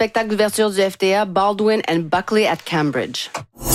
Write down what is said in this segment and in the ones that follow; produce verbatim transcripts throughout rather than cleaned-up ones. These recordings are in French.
spectacle d'ouverture du F T A, Baldwin and Buckley at Cambridge.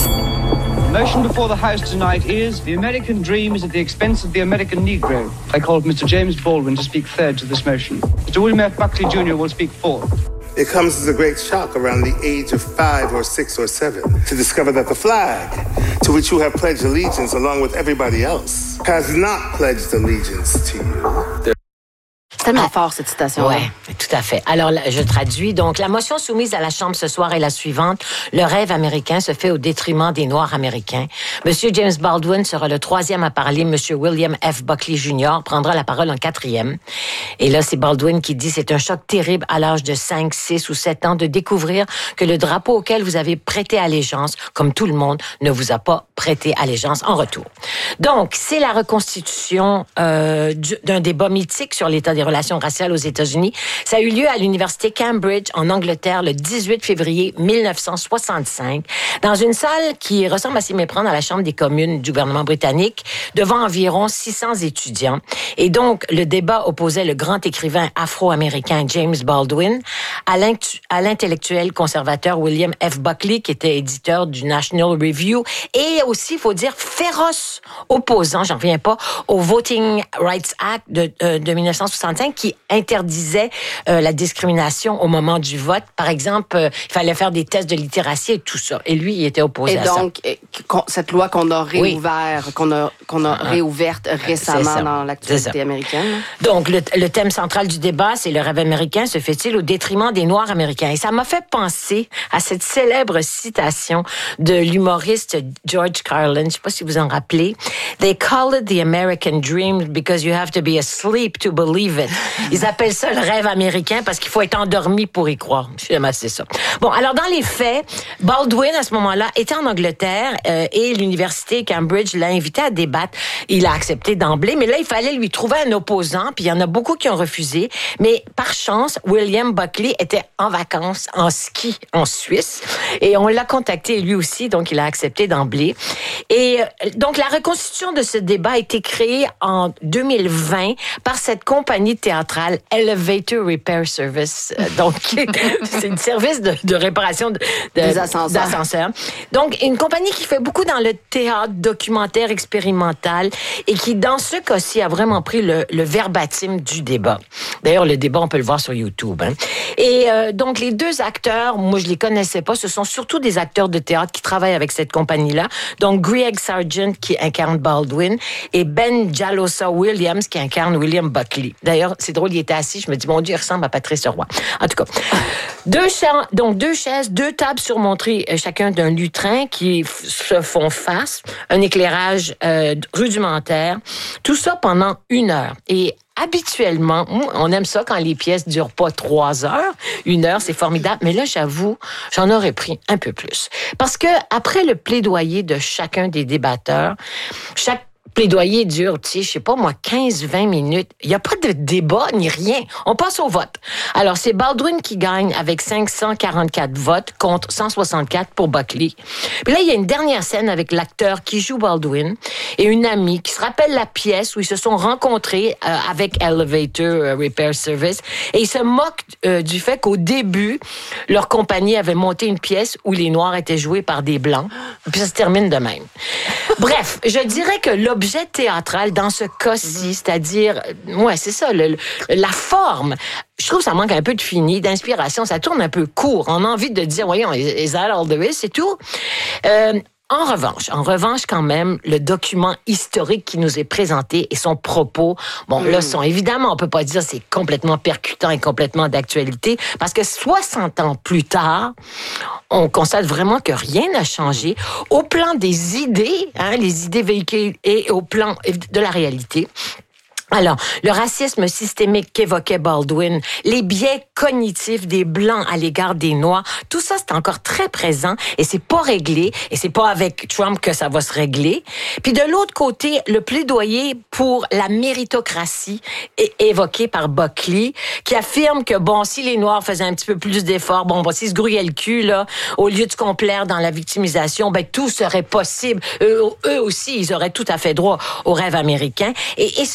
The motion before the House tonight is the American dream is at the expense of the American Negro. I call Mister James Baldwin to speak third to this motion. Mister William F. Buckley Junior will speak fourth. It comes as a great shock around the age of five or six or seven to discover that the flag, to which you have pledged allegiance along with everybody else, has not pledged allegiance to you. C'est tellement ah, fort, cette citation. Oui, tout à fait. Alors, je traduis. Donc, la motion soumise à la Chambre ce soir est la suivante. Le rêve américain se fait au détriment des Noirs américains. Monsieur James Baldwin sera le troisième à parler. Monsieur William F. Buckley Junior prendra la parole en quatrième. Et là, c'est Baldwin qui dit « C'est un choc terrible à l'âge de cinq, six ou sept ans de découvrir que le drapeau auquel vous avez prêté allégeance, comme tout le monde, ne vous a pas prêté allégeance en retour. » Donc, c'est la reconstitution euh, d'un débat mythique sur l'état des relations raciales aux États-Unis. Ça a eu lieu à l'université Cambridge, en Angleterre, le dix-huit février mille neuf cent soixante-cinq, dans une salle qui ressemble à s'y méprendre à la Chambre des communes du gouvernement britannique, devant environ six cents étudiants. Et donc, le débat opposait le grand écrivain afro-américain James Baldwin à l'intellectuel conservateur William F. Buckley, qui était éditeur du National Review, et aussi, il faut dire, féroce opposant, j'en reviens pas, au Voting Rights Act de, euh, de mille neuf cent soixante-cinq, qui interdisait euh, la discrimination au moment du vote. Par exemple, euh, il fallait faire des tests de littératie et tout ça. Et lui, il était opposé et à donc, ça. Et donc, cette loi qu'on a réouvert, oui. qu'on a, qu'on a ah, réouverte récemment dans l'actualité américaine. Donc, le, le thème central du débat, c'est le rêve américain se fait-il au détriment des Noirs américains? Et ça m'a fait penser à cette célèbre citation de l'humoriste George Carlin. Je ne sais pas si vous en rappelez. They call it the American dream because you have to be asleep to believe it. Ils appellent ça le rêve américain parce qu'il faut être endormi pour y croire. Finalement, c'est ça. Bon, alors dans les faits, Baldwin, à ce moment-là, était en Angleterre euh, et l'université Cambridge l'a invité à débattre. Il a accepté d'emblée, mais là, il fallait lui trouver un opposant, puis il y en a beaucoup qui ont refusé. Mais par chance, William Buckley était en vacances, en ski, en Suisse, et on l'a contacté lui aussi, donc il a accepté d'emblée. Et euh, donc, la reconstitution de ce débat a été créée en deux mille vingt par cette compagnie théâtrale Elevator Repair Service. Donc, c'est un service de, de réparation de, de, des ascenseurs. d'ascenseurs. Donc, une compagnie qui fait beaucoup dans le théâtre documentaire expérimental et qui, dans ce cas-ci, a vraiment pris le, le verbatim du débat. D'ailleurs, le débat, on peut le voir sur YouTube. Hein. Et euh, donc, les deux acteurs, moi, je les connaissais pas, ce sont surtout des acteurs de théâtre qui travaillent avec cette compagnie-là. Donc, Greg Sargent, qui incarne Baldwin, et Ben Jalosa Williams, qui incarne William Buckley. D'ailleurs, c'est drôle, il était assis, je me dis, mon Dieu, il ressemble à Patrice Roy. En tout cas, deux, cha- donc deux chaises, deux tables surmontées euh, chacun d'un lutrin qui f- se font face, un éclairage euh, rudimentaire, tout ça pendant une heure. Et habituellement, on aime ça quand les pièces durent pas trois heures. Une heure, c'est formidable. Mais là, j'avoue, j'en aurais pris un peu plus. Parce que après le plaidoyer de chacun des débatteurs, chaque plaidoyer dure, tu sais, je sais pas moi, quinze vingt minutes. Il n'y a pas de débat ni rien. On passe au vote. Alors, c'est Baldwin qui gagne avec cinq cent quarante-quatre votes contre cent soixante-quatre pour Buckley. Puis là, il y a une dernière scène avec l'acteur qui joue Baldwin et une amie qui se rappelle la pièce où ils se sont rencontrés euh, avec Elevator Repair Service et ils se moquent euh, du fait qu'au début, leur compagnie avait monté une pièce où les Noirs étaient joués par des Blancs. Puis ça se termine de même. Bref, je dirais que l'objet théâtral dans ce cas-ci, c'est-à-dire, ouais, c'est ça, le, la forme, je trouve que ça manque un peu de fini, d'inspiration, ça tourne un peu court. On a envie de dire, voyons, is that all there is, c'est tout. Euh, En revanche, en revanche, quand même, le document historique qui nous est présenté et son propos, bon, mmh. là, sont évidemment, on peut pas dire c'est complètement percutant et complètement d'actualité, parce que soixante ans plus tard, on constate vraiment que rien n'a changé au plan des idées, hein, les idées véhiculées et au plan de la réalité. Alors, le racisme systémique qu'évoquait Baldwin, les biais cognitifs des Blancs à l'égard des Noirs, tout ça, c'est encore très présent et c'est pas réglé et c'est pas avec Trump que ça va se régler. Puis de l'autre côté, le plaidoyer pour la méritocratie est évoqué par Buckley, qui affirme que, bon, si les Noirs faisaient un petit peu plus d'efforts, bon, bon s'ils se grouillaient le cul, là, au lieu de se complaire dans la victimisation, ben, tout serait possible. Eux, eux aussi, ils auraient tout à fait droit au rêve américain. Et, et ce rêve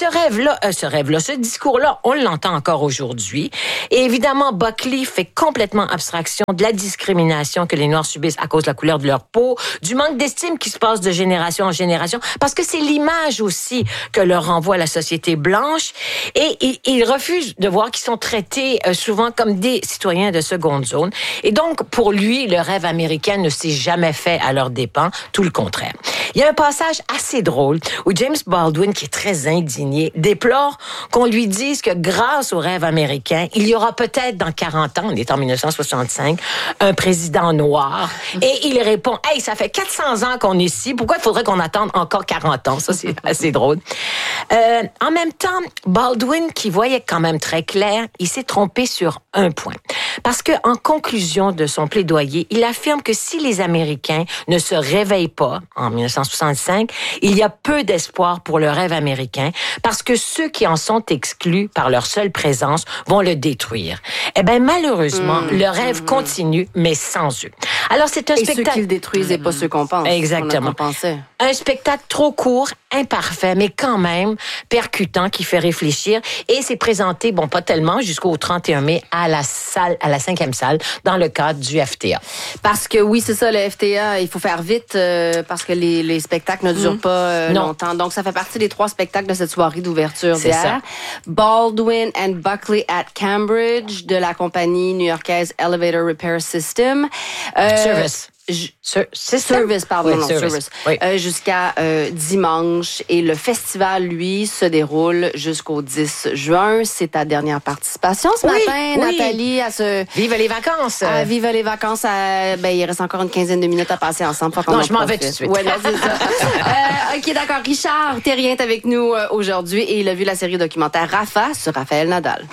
rêve-là, euh, ce rêve-là, ce discours-là, on l'entend encore aujourd'hui. Et évidemment, Buckley fait complètement abstraction de la discrimination que les Noirs subissent à cause de la couleur de leur peau, du manque d'estime qui se passe de génération en génération, parce que c'est l'image aussi que leur renvoie la société blanche. Et il, il refuse de voir qu'ils sont traités euh, souvent comme des citoyens de seconde zone. Et donc, pour lui, le rêve américain ne s'est jamais fait à leurs dépens, tout le contraire. Il y a un passage assez drôle où James Baldwin, qui est très indigné, déplore qu'on lui dise que grâce au rêve américain, il y aura peut-être dans quarante ans, on est en dix-neuf cent soixante-cinq, un président noir. Et il répond, « Hey, ça fait quatre cents ans qu'on est ici, pourquoi il faudrait qu'on attende encore quarante ans? » Ça, c'est assez drôle. Euh, en même temps, Baldwin, qui voyait quand même très clair, il s'est trompé sur un point. Parce que, en conclusion de son plaidoyer, il affirme que si les Américains ne se réveillent pas en dix-neuf cent soixante-cinq, il y a peu d'espoir pour le rêve américain parce que ceux qui en sont exclus par leur seule présence vont le détruire. Eh bien, malheureusement, mmh, le rêve mmh. continue, mais sans eux. Alors, c'est un et spectacle... ceux qui le détruisent et pas ceux qu'on pense. Exactement. On pensait. Un spectacle trop court, imparfait, mais quand même percutant, qui fait réfléchir. Et c'est présenté, bon, pas tellement, jusqu'au trente et un mai à la salle, à la cinquième salle, dans le cadre du F T A. Parce que oui, c'est ça, le F T A, il faut faire vite euh, parce que les, les spectacles ne durent mmh. pas euh, longtemps. Donc, ça fait partie des trois spectacles de cette soirée d'ouverture d'hier. Baldwin and Buckley at Cambridge de la compagnie new-yorkaise Elevator Repair System. Euh, Service. Sur, c'est service, pardon, oui, non, service. service. Oui. Euh, jusqu'à euh, dimanche. Et le festival, lui, se déroule jusqu'au dix juin. C'est ta dernière participation ce oui, matin, oui. Nathalie, à ce... Vive les vacances! À Vive les vacances. À, ben, il reste encore une quinzaine de minutes à passer ensemble. Non, je m'en vais tout de suite. Ouais, là, c'est ça. euh, OK, d'accord. Richard Terrien est avec nous euh, aujourd'hui et il a vu la série documentaire Rafa sur Rafael Nadal.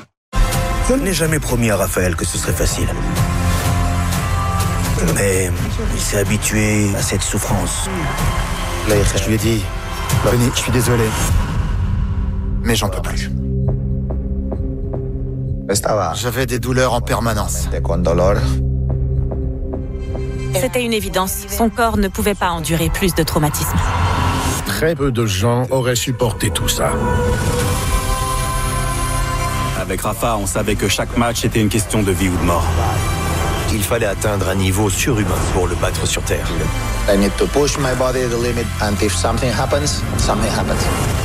Je n'ai jamais promis à Raphaël que ce serait facile. Mais il s'est habitué à cette souffrance. Je lui ai dit, Tony, je suis désolé, mais j'en peux plus. J'avais des douleurs en permanence. C'était une évidence. Son corps ne pouvait pas endurer plus de traumatisme. Très peu de gens auraient supporté tout ça. Avec Rafa, on savait que chaque match était une question de vie ou de mort. Il fallait atteindre un niveau surhumain pour le battre sur terre. I need to push my body to the limit, and if something happens, something happens.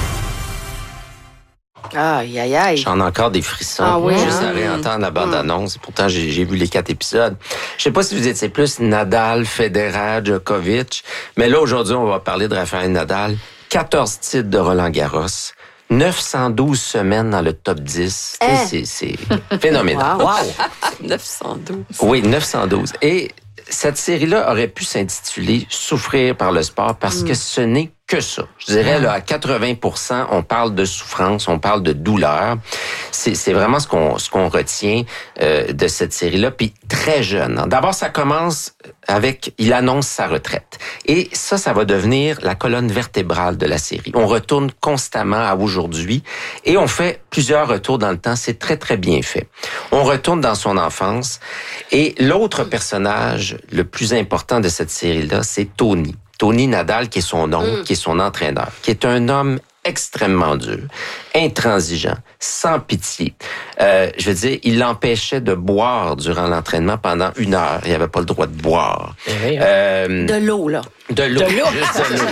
Aïe, aïe, aïe. J'en ai encore des frissons. Ah oui, juste hein? à réentendre la bande-annonce. Mm. Pourtant, j'ai, j'ai vu les quatre épisodes. Je sais pas si vous étiez plus Nadal, Federer, Djokovic. Mais là, aujourd'hui, on va parler de Rafael Nadal. quatorze titres de Roland-Garros. neuf cent douze semaines dans le top dix. Eh. C'est, c'est phénoménal. Wow. wow. neuf cent douze. Oui, neuf cent douze. Et cette série-là aurait pu s'intituler « Souffrir par le sport » parce mm. que ce n'est que ça. Je dirais, là, à quatre-vingts pour cent, on parle de souffrance, on parle de douleur. C'est, c'est vraiment ce qu'on, ce qu'on retient euh, de cette série-là. Puis très jeune. D'abord, ça commence avec, il annonce sa retraite. Et ça, ça va devenir la colonne vertébrale de la série. On retourne constamment à aujourd'hui et on fait plusieurs retours dans le temps. C'est très, très bien fait. On retourne dans son enfance. Et l'autre personnage le plus important de cette série-là, c'est Tony. Tony Nadal, qui est son oncle, mm. qui est son entraîneur, qui est un homme extrêmement dur, intransigeant, sans pitié. Euh, je veux dire, il l'empêchait de boire durant l'entraînement pendant une heure. Il n'avait pas le droit de boire. Oui, euh, de l'eau, là. De l'eau. De l'eau. Juste de l'eau.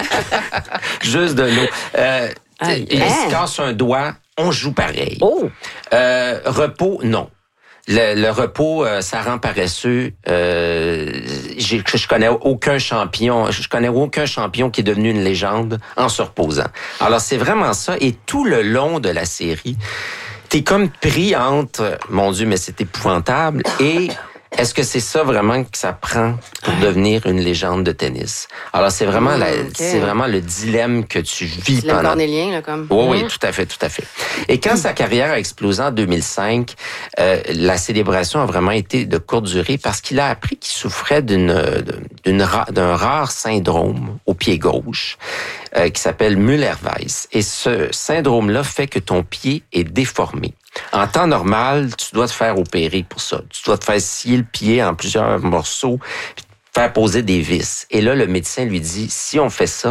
Juste de l'eau. Euh, ah, il hein? se casse un doigt, on joue pareil. Oh. Euh, repos, non. Le, le repos, euh, ça rend paresseux. Euh, j'ai, je connais aucun champion, je connais aucun champion qui est devenu une légende en se reposant. Alors c'est vraiment ça. Et tout le long de la série, t'es comme pris entre, mon Dieu, mais c'est épouvantable, et est-ce que c'est ça vraiment que ça prend pour devenir une légende de tennis? Alors, c'est vraiment, mmh, la, okay. c'est vraiment le dilemme que tu vis c'est pendant... Le cornélien, là, comme... Oui, oui, tout à fait, tout à fait. Et quand mmh. sa carrière a explosé en deux mille cinq, euh, la célébration a vraiment été de courte durée parce qu'il a appris qu'il souffrait d'une, d'une, d'un rare syndrome au pied gauche euh, qui s'appelle Müller-Weiss. Et ce syndrome-là fait que ton pied est déformé. En temps normal, tu dois te faire opérer pour ça. Tu dois te faire scier le pied en plusieurs morceaux, puis te faire poser des vis. Et là, le médecin lui dit, si on fait ça,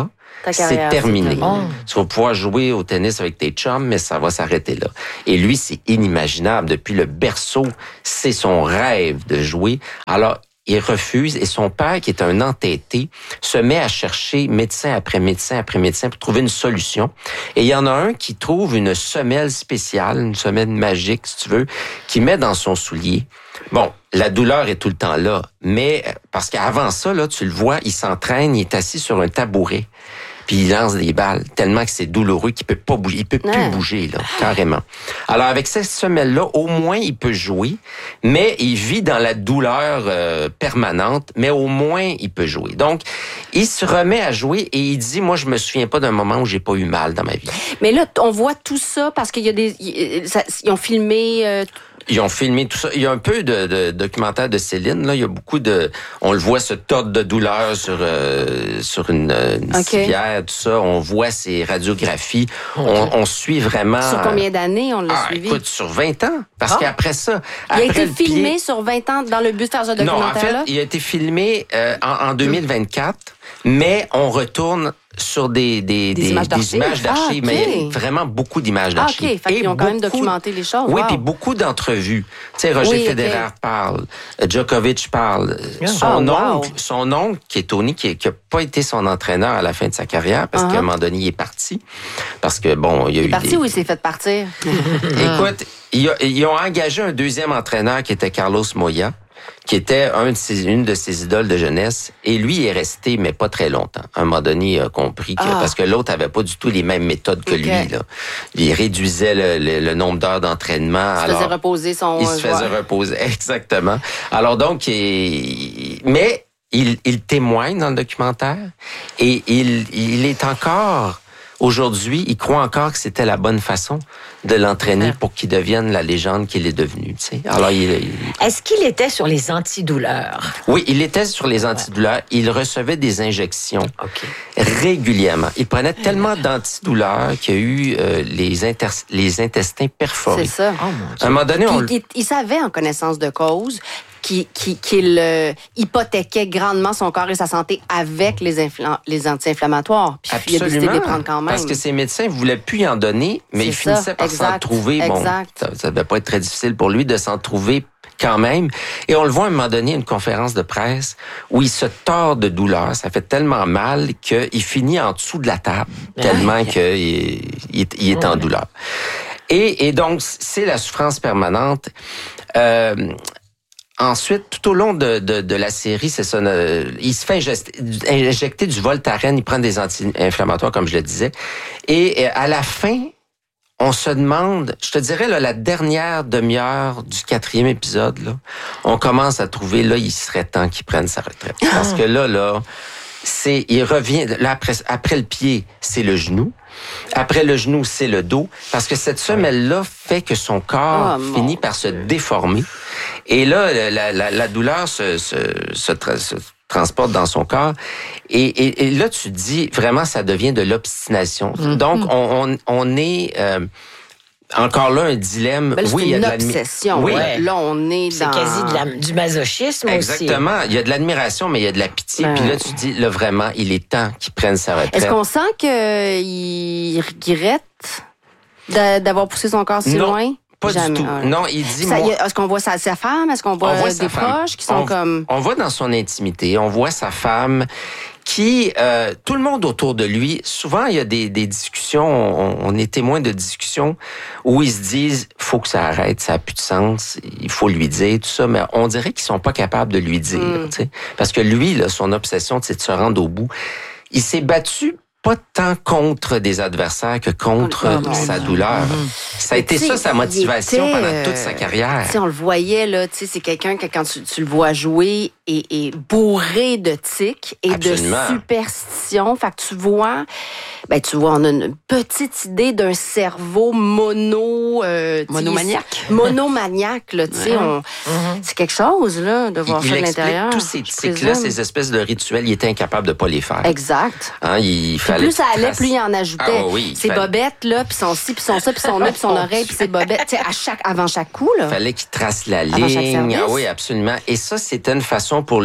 c'est terminé. Oh. Tu vas pouvoir jouer au tennis avec tes chums, mais ça va s'arrêter là. Et lui, c'est inimaginable. Depuis le berceau, c'est son rêve de jouer. Alors, il refuse et son père, qui est un entêté, se met à chercher médecin après médecin après médecin pour trouver une solution. Et il y en a un qui trouve une semelle spéciale, une semelle magique, si tu veux, qui met dans son soulier. Bon, la douleur est tout le temps là, mais parce qu'avant ça, là, tu le vois, il s'entraîne, il est assis sur un tabouret. Puis il lance des balles tellement que c'est douloureux qu'il peut pas bouger, il peut plus ouais. bouger là, carrément. Alors avec cette semelle-là, au moins il peut jouer, mais il vit dans la douleur euh, permanente, mais au moins il peut jouer. Donc il se remet à jouer et il dit moi je me souviens pas d'un moment où j'ai pas eu mal dans ma vie. Mais là on voit tout ça parce qu'il y a des ils, ça, ils ont filmé euh... Ils ont filmé tout ça. Il y a un peu de, de documentaire de Céline. Là, il y a beaucoup de. On le voit se tordre de douleur sur euh, sur une, une okay. civière, tout ça. On voit ses radiographies. Okay. On, on suit vraiment. Sur combien d'années on l'a ah, suivi? Écoute, sur vingt ans. Parce ah. qu'après ça, il après a été filmé pied... sur vingt ans dans le but de faire ce documentaire-là. Non, en fait, il a été filmé euh, en, en deux mille vingt-quatre, mais on retourne sur des des des, des images d'archives, ah, okay. mais vraiment beaucoup d'images d'archives. Ah, OK, fait qu'ils ont quand même documenté les choses. Oui, wow. puis beaucoup d'entrevues. Tu sais, Roger oui, Federer okay. parle, Djokovic parle, oh. son oh, oncle, wow. son oncle qui est Tony, qui n'a pas été son entraîneur à la fin de sa carrière parce uh-huh. qu'à un moment donné il est parti, parce que bon, il y a il est eu parti des... ou il s'est fait partir. Écoute, ils, ils ont engagé un deuxième entraîneur qui était Carlos Moya, qui était un de ses, une de ses idoles de jeunesse. Et lui, il est resté, mais pas très longtemps. À un moment donné, il a compris que... Ah. Parce que l'autre avait pas du tout les mêmes méthodes que okay. lui. Là. Il réduisait le, le, le nombre d'heures d'entraînement. Il se Alors, faisait reposer son... Il se faisait joueur. reposer, exactement. Alors donc, il, mais il, il témoigne dans le documentaire et il, il est encore... Aujourd'hui, il croit encore que c'était la bonne façon de l'entraîner pour qu'il devienne la légende qu'il est devenu. Tu sais. Alors, il, il... Est-ce qu'il était sur les antidouleurs? Oui, il était sur les antidouleurs. Il recevait des injections okay. régulièrement. Il prenait tellement d'antidouleurs qu'il y a eu euh, les, inter... les intestins perforés. C'est ça. Oh, à un moment donné, on... il, il, il savait en connaissance de cause qu'il qui, qui euh, hypothéquait grandement son corps et sa santé avec les, infl- les anti-inflammatoires. Puis Absolument, il a décidé de les prendre quand même. Parce que ses médecins ne voulaient plus y en donner, mais c'est il ça, finissait par exact, s'en trouver. Bon, exact. ça, ça devait pas être très difficile pour lui de s'en trouver quand même. Et on le voit à un moment donné, une conférence de presse où il se tord de douleur. Ça fait tellement mal qu'il finit en dessous de la table, tellement qu'il il, il, il est en douleur. Et, et donc, c'est la souffrance permanente. Euh, Ensuite, tout au long de, de, de la série, c'est ça, il se fait injecter, injecter du Voltaren, il prend des anti-inflammatoires, comme je le disais. Et à la fin, on se demande, je te dirais, là, la dernière demi-heure du quatrième épisode, là, on commence à trouver, là, il serait temps qu'il prenne sa retraite. Parce que là, là, c'est, il revient, là, après, après le pied, c'est le genou. Après le genou, c'est le dos. Parce que cette semelle-là fait que son corps oh, finit par se déformer. Et là, la, la, la douleur se, se, se, tra- se transporte dans son corps. Et, et, et là, tu te dis, vraiment, ça devient de l'obstination. Mm-hmm. Donc, on, on, on est... Euh, encore là, un dilemme. Ben là, oui, c'est il y a une de l'admi- obsession. Oui. Ouais. Là, on est c'est dans... C'est quasi de la, du masochisme Exactement. aussi. Il y a de l'admiration, mais il y a de la pitié. Ben... Puis là, tu te dis, là, vraiment, il est temps qu'il prenne sa retraite. Est-ce qu'on sent qu'il regrette d'avoir poussé son corps si non. loin? Pas Jamais. du tout. Ah, non, il dit... Ça, moi, est-ce qu'on voit sa, sa femme? Est-ce qu'on voit, voit des proches qui sont on, comme... On voit dans son intimité, on voit sa femme qui... Euh, tout le monde autour de lui, souvent, il y a des, des discussions, on, on est témoin de discussions où ils se disent, faut que ça arrête, ça n'a plus de sens, il faut lui dire, tout ça, mais on dirait qu'ils sont pas capables de lui dire. Mm. Tu sais, parce que lui, là, son obsession, c'est de se rendre au bout. Il s'est battu pas tant contre des adversaires que contre oh, sa douleur. Mm-hmm. Ça a été ça, sa motivation était, pendant toute sa carrière. On le voyait, là, c'est quelqu'un que quand tu, tu le vois jouer est, est bourré de tics et Absolument. de superstitions. Fait que tu vois, ben, tu vois, on a une petite idée d'un cerveau mono... Euh, monomaniaque. Monomaniaque, là, tu sais. Mm-hmm. C'est quelque chose, là, de voir il, ça il de l'intérieur. tous ces tics-là, ces espèces de rituels, il était incapable de pas les faire. Exact. Hein, il fallait plus ça allait, plus il en ajoutait. Ah, oui, ses fallait... bobettes, là, puis son ci, puis son ça, puis son nez, puis son oreille, puis ses bobettes. Tu sais, à chaque, avant chaque coup, là. Il fallait qu'il trace la ligne. Ah oui, absolument. Et ça, c'était une façon pour lui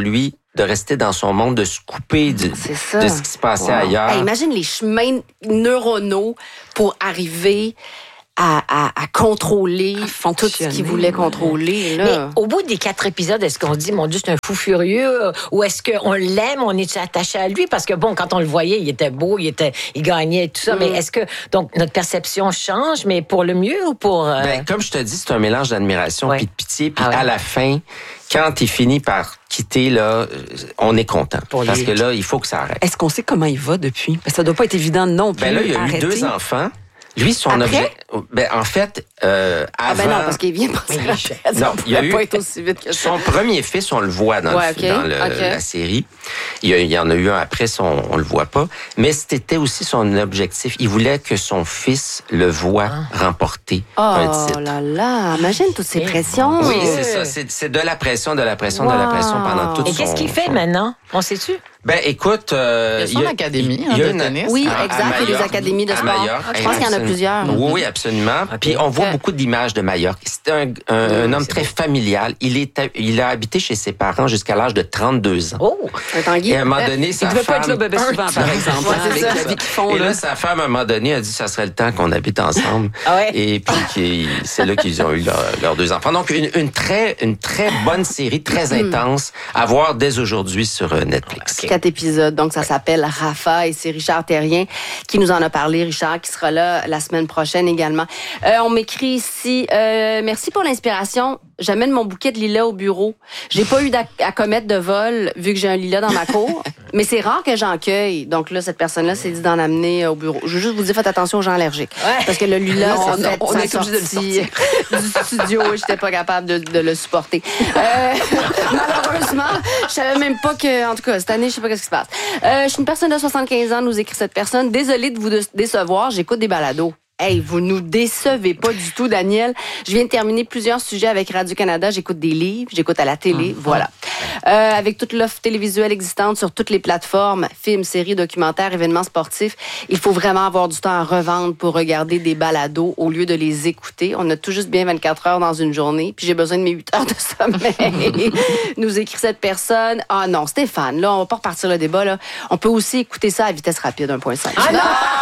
de rester dans son monde, de se couper du, de ce qui se passait wow. ailleurs. Hey, imagine les chemins neuronaux pour arriver à, à, à contrôler à tout ce qu'il voulait contrôler. Là. Mais au bout des quatre épisodes, est-ce qu'on se dit, mon Dieu, c'est un fou furieux, ou est-ce qu'on l'aime, on est attaché à lui? Parce que bon, quand on le voyait, il était beau, il était, il gagnait et tout ça. Mm. Mais est-ce que donc notre perception change, mais pour le mieux ou pour euh... ben, comme je te dis, c'est un mélange d'admiration ouais. puis de pitié. Puis ah ouais. à la fin, quand il finit par quitter, là, on est content. Pour parce lui. que là, il faut que ça arrête. Est-ce qu'on sait comment il va depuis? Parce que ça doit pas être évident non plus. Ben là, il y a arrêter. eu deux enfants. Lui, son Après? objet... Ben, en fait, euh, avant... Ah ben non, parce qu'il vient pas oui, non, il y a eu... pas être aussi vite que son ça. Premier fils, on le voit dans, ouais, le, okay, dans le, okay. la série. Il y, a, il y en a eu un après, son, on le voit pas. Mais c'était aussi son objectif. Il voulait que son fils le voie ah. remporter oh un titre. Oh là là, imagine toutes ces pressions. Oui, c'est ça. C'est, c'est de la pression, de la pression, wow. de la pression pendant toute Et qu'est-ce son, qu'il fait son... maintenant? On sait-tu? Ben, écoute... Euh, il y a son académie hein, il y a de une, tennis. Oui, à, exact. à il y a des académies de sport. Majorque, je pense qu'il y en a plusieurs. Oui, oui, absolument. Okay. Puis on voit okay. beaucoup d'images de Majorque. C'était un, un, oui, un homme très beau. familial. Il, est, il a habité chez ses parents jusqu'à l'âge de trente-deux ans. Oh! Un Tanguy. Et à un moment donné, sa il devait femme... pas être là bébé souvent, par exemple. Ouais, avec ça. la vie qu'ils font. Et là, là, sa femme, à un moment donné, a dit que ça serait le temps qu'on habite ensemble. Ah ouais? Et puis, c'est là qu'ils ont eu leur, leurs deux enfants. Donc, une, une, très, une très bonne série, très intense, à voir dès aujourd'hui sur Netflix. Okay. Quatre épisodes. Donc, ça s'appelle Rafa et c'est Richard Terrien qui nous en a parlé. Richard qui sera là la semaine prochaine également. Euh, on m'écrit ici, euh, merci pour l'inspiration. J'amène mon bouquet de lilas au bureau. J'ai pas eu à commettre de vol vu que j'ai un lilas dans ma cour, mais c'est rare que j'en cueille. Donc là, cette personne-là s'est dit d'en amener au bureau. Je veux juste vous dire, faites attention aux gens allergiques. Ouais. Parce que le lilas, non, ça fait, on ça est obligé de le sortir du studio. J'étais pas capable de, de le supporter. Euh, malheureusement, je savais même pas que, en tout cas, cette année, je sais pas ce qui se passe. Euh, je suis une personne de soixante-quinze ans, nous écrit cette personne. Désolée de vous décevoir, j'écoute des balados. Hey, vous nous décevez pas du tout, Daniel. Je viens de terminer plusieurs sujets avec Radio-Canada. J'écoute des livres, j'écoute à la télé, mmh. voilà. Euh, avec toute l'offre télévisuelle existante sur toutes les plateformes, films, séries, documentaires, événements sportifs, il faut vraiment avoir du temps à revendre pour regarder des balados au lieu de les écouter. On a tout juste bien vingt-quatre heures dans une journée, puis j'ai besoin de mes huit heures de sommeil. Nous écrit cette personne. Ah non, Stéphane, là, on va pas repartir le débat, là. On peut aussi écouter ça à vitesse rapide, un virgule cinq. Ah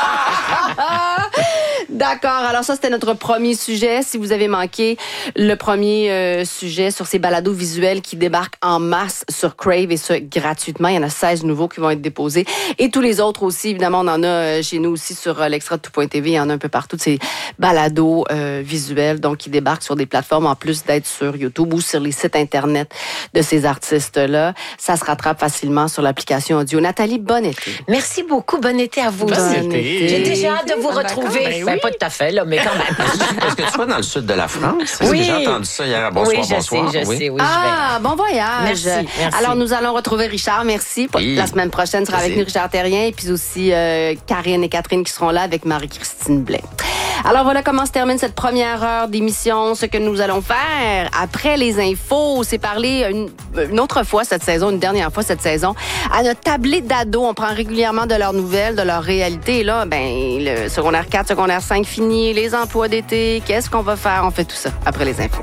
non! D'accord. Alors ça, c'était notre premier sujet. Si vous avez manqué le premier euh, sujet sur ces balados visuels qui débarquent en masse sur Crave et ce, gratuitement. Il y en a seize nouveaux qui vont être déposés. Et tous les autres aussi, évidemment, on en a chez nous aussi sur euh, l'extra de tout point t v. Il y en a un peu partout de ces balados euh, visuels donc qui débarquent sur des plateformes en plus d'être sur YouTube ou sur les sites Internet de ces artistes-là. Ça se rattrape facilement sur l'application audio. Nathalie, bon été. Merci beaucoup. Bon été à vous. Bon, bon été. J'ai déjà hâte de vous ah, retrouver. Ben, ben, oui. Pas tout à fait, là, mais quand même. Est-ce que tu vas dans le sud de la France? Oui. J'ai entendu ça hier. Bonsoir, oui, je bonsoir. Sais, je oui. sais, oui, ah, je vais. bon voyage. Merci, merci. Alors, nous allons retrouver Richard. Merci. Oui. La semaine prochaine sera avec nous Richard Terrien et puis aussi euh, Karine et Catherine qui seront là avec Marie-Christine Blais. Alors, voilà comment se termine cette première heure d'émission. Ce que nous allons faire après les infos, c'est parler une, une autre fois cette saison, une dernière fois cette saison, à notre tablée d'ados. On prend régulièrement de leurs nouvelles, de leur réalité. Et là, ben, le secondaire quatre, secondaire cinq fini, les emplois d'été, qu'est-ce qu'on va faire? On fait tout ça après les infos.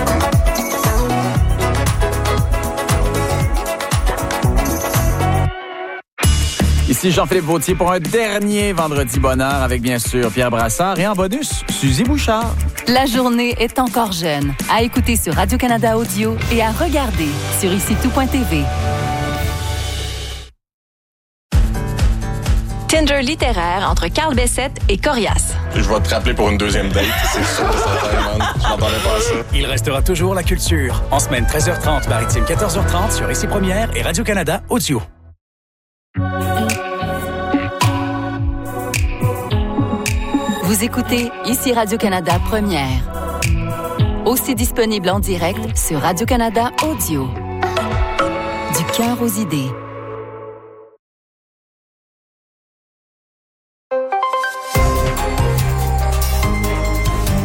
Ici Jean-Philippe Vautier pour un dernier Vendredi Bonheur avec bien sûr Pierre Brassard et en bonus, Suzy Bouchard. La journée est encore jeune. À écouter sur Radio-Canada Audio et à regarder sur ici tout point t v. Tinder littéraire entre Carl Bessette et Corias. Je vais te rappeler pour une deuxième date, c'est sûr que ça va, man. Je m'entendais pas à ça. Il restera toujours la culture. En semaine treize heures trente, maritime quatorze heures trente sur Ici Première et Radio-Canada Audio. Vous écoutez Ici Radio-Canada Première. Aussi disponible en direct sur Radio-Canada Audio. Du cœur aux idées.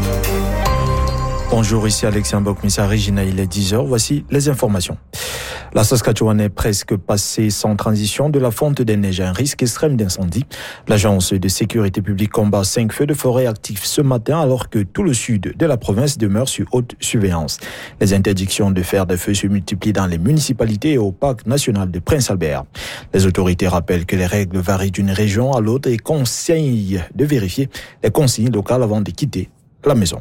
Bonjour, ici Alexandre Bokmissari, il est dix heures. Voici les informations. La Saskatchewan est presque passée sans transition de la fonte des neiges à un risque extrême d'incendie. L'Agence de sécurité publique combat cinq feux de forêt actifs ce matin alors que tout le sud de la province demeure sous haute surveillance. Les interdictions de faire des feux se multiplient dans les municipalités et au parc national de Prince-Albert. Les autorités rappellent que les règles varient d'une région à l'autre et conseillent de vérifier les consignes locales avant de quitter la maison.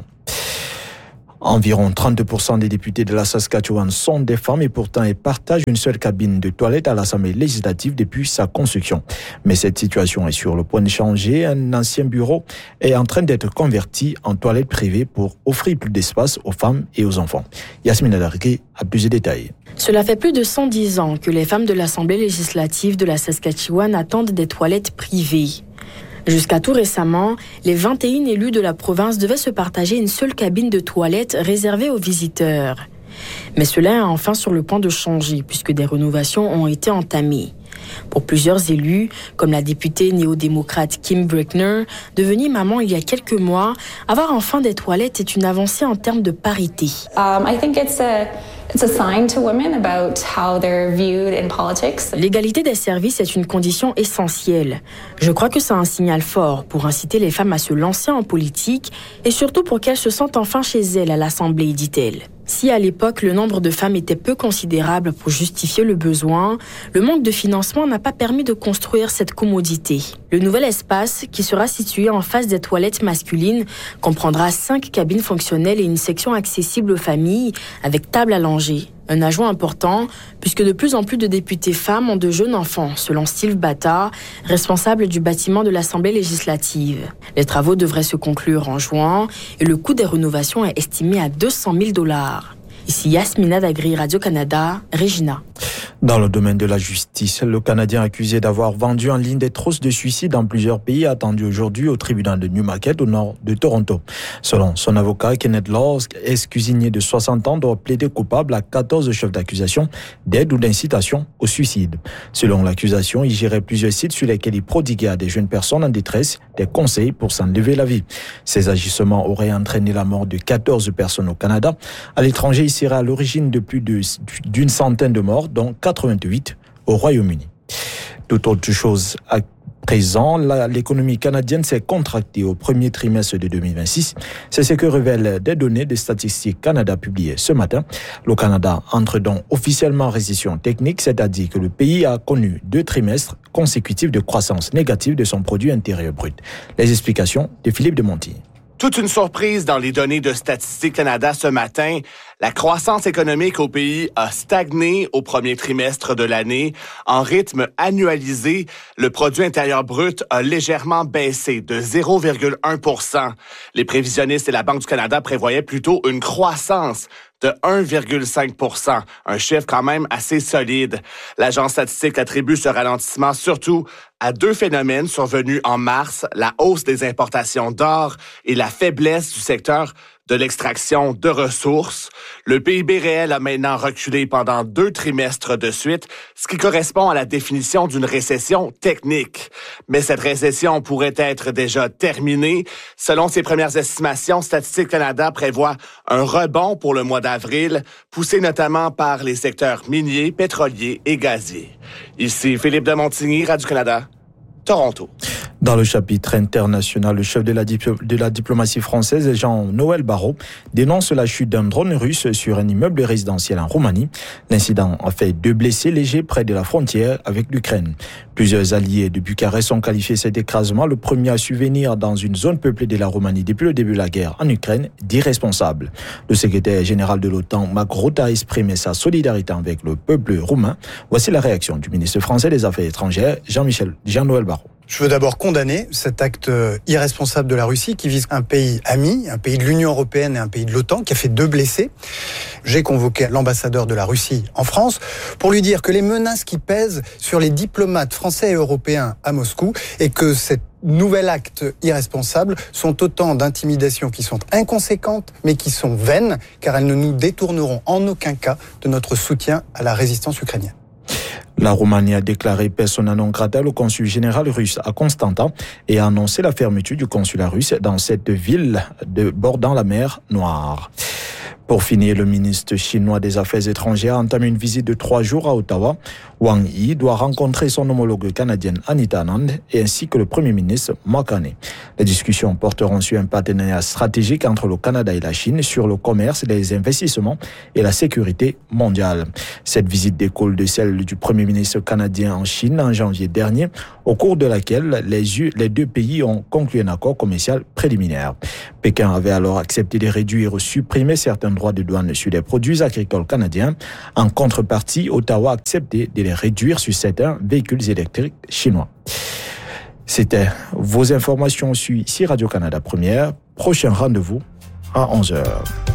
Environ trente pour cent des députés de la Saskatchewan sont des femmes et pourtant elles partagent une seule cabine de toilette à l'Assemblée législative depuis sa construction. Mais cette situation est sur le point de changer. Un ancien bureau est en train d'être converti en toilette privée pour offrir plus d'espace aux femmes et aux enfants. Yasmine Adargué a plus de détails. Cela fait plus de cent dix ans que les femmes de l'Assemblée législative de la Saskatchewan attendent des toilettes privées. Jusqu'à tout récemment, les vingt et un élus de la province devaient se partager une seule cabine de toilette réservée aux visiteurs. Mais cela est enfin sur le point de changer puisque des rénovations ont été entamées. Pour plusieurs élus, comme la députée néo-démocrate Kim Brickner, devenue maman il y a quelques mois, avoir enfin des toilettes est une avancée en termes de parité. Um, I think it's a It's a sign to women about how they're viewed in politics. L'égalité des services est une condition essentielle. Je crois que c'est un signal fort pour inciter les femmes à se lancer en politique et surtout pour qu'elles se sentent enfin chez elles à l'Assemblée, dit-elle. Si à l'époque le nombre de femmes était peu considérable pour justifier le besoin, le manque de financement n'a pas permis de construire cette commodité. Le nouvel espace, qui sera situé en face des toilettes masculines, comprendra cinq cabines fonctionnelles et une section accessible aux familles avec table à langer. Un ajout important, puisque de plus en plus de députés femmes ont de jeunes enfants, selon Steve Bata, responsable du bâtiment de l'Assemblée législative. Les travaux devraient se conclure en juin et le coût des rénovations est estimé à deux cent mille dollars. Ici Yasmina Dagri, Radio-Canada, Regina. Dans le domaine de la justice, le Canadien accusé d'avoir vendu en ligne des trousses de suicide dans plusieurs pays attendu aujourd'hui au tribunal de Newmarket au nord de Toronto. Selon son avocat, Kenneth Laws, ex-cuisinier de soixante ans, doit plaider coupable à quatorze chefs d'accusation d'aide ou d'incitation au suicide. Selon l'accusation, il gérait plusieurs sites sur lesquels il prodiguait à des jeunes personnes en détresse des conseils pour s'enlever la vie. Ces agissements auraient entraîné la mort de quatorze personnes au Canada. À l'étranger, il serait à l'origine de plus de, d'une centaine de morts, dont quatre-vingt-huit au Royaume-Uni. Toute autre chose à présent, la, l'économie canadienne s'est contractée au premier trimestre de deux mille vingt-six. C'est ce que révèlent des données de Statistique Canada publiées ce matin. Le Canada entre donc officiellement en récession technique, c'est-à-dire que le pays a connu deux trimestres consécutifs de croissance négative de son produit intérieur brut. Les explications de Philippe de Montigny. Toute une surprise dans les données de Statistique Canada ce matin. La croissance économique au pays a stagné au premier trimestre de l'année. En rythme annualisé, le produit intérieur brut a légèrement baissé de zéro virgule un pour cent. Les prévisionnistes et la Banque du Canada prévoyaient plutôt une croissance de un virgule cinq pour cent, un chiffre quand même assez solide. L'agence statistique attribue ce ralentissement surtout à deux phénomènes survenus en mars, la hausse des importations d'or et la faiblesse du secteur de l'extraction de ressources. Le P I B réel a maintenant reculé pendant deux trimestres de suite, ce qui correspond à la définition d'une récession technique. Mais cette récession pourrait être déjà terminée. Selon ses premières estimations, Statistique Canada prévoit un rebond pour le mois d'avril, poussé notamment par les secteurs miniers, pétroliers et gaziers. Ici Philippe de Montigny, Radio-Canada, Toronto. Dans le chapitre international, le chef de la, diplo- de la diplomatie française, Jean-Noël Barrot, dénonce la chute d'un drone russe sur un immeuble résidentiel en Roumanie. L'incident a fait deux blessés légers près de la frontière avec l'Ukraine. Plusieurs alliés de Bucarest ont qualifié cet écrasement, le premier à survenir dans une zone peuplée de la Roumanie depuis le début de la guerre en Ukraine, d'irresponsable. Le secrétaire général de l'OTAN, Mark Rutte, a exprimé sa solidarité avec le peuple roumain. Voici la réaction du ministre français des Affaires étrangères, Jean-Michel, Jean-Noël Barrot. Je veux d'abord condamner cet acte irresponsable de la Russie qui vise un pays ami, un pays de l'Union européenne et un pays de l'OTAN, qui a fait deux blessés. J'ai convoqué l'ambassadeur de la Russie en France pour lui dire que les menaces qui pèsent sur les diplomates français et européens à Moscou et que cet nouvel acte irresponsable sont autant d'intimidations qui sont inconséquentes mais qui sont vaines car elles ne nous détourneront en aucun cas de notre soutien à la résistance ukrainienne. La Roumanie a déclaré persona non grata le consul général russe à Constanța et a annoncé la fermeture du consulat russe dans cette ville de bordant la mer Noire. Pour finir, le ministre chinois des Affaires étrangères entame une visite de trois jours à Ottawa. Wang Yi doit rencontrer son homologue canadienne Anita Anand et ainsi que le Premier ministre Mark Carney. Les discussions porteront sur un partenariat stratégique entre le Canada et la Chine sur le commerce, les investissements et la sécurité mondiale. Cette visite découle de celle du Premier ministre canadien en Chine en janvier dernier, au cours de laquelle les, les deux pays ont conclu un accord commercial préliminaire. Pékin avait alors accepté de réduire ou supprimer certains droits de douane sur les produits agricoles canadiens. En contrepartie, Ottawa a accepté de les réduire sur certains véhicules électriques chinois. C'était vos informations sur ici Radio-Canada Première. Prochain rendez-vous à onze heures.